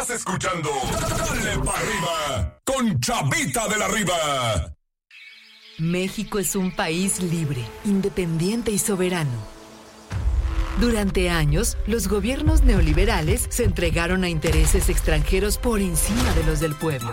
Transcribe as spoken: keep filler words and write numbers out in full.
Estás escuchando Dale pa' Arriba con Chavita de la Riva. México es un país libre, independiente y soberano. Durante años, los gobiernos neoliberales se entregaron a intereses extranjeros por encima de los del pueblo.